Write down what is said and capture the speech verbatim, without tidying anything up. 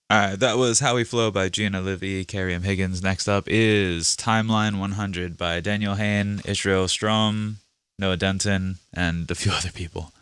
Alright, that was How We Flow by Gina Livy, Carrie M. Higgins. Next up is Timeline one hundred by Daniel Hain, Israel Strom, Noah Denton, and a few other people.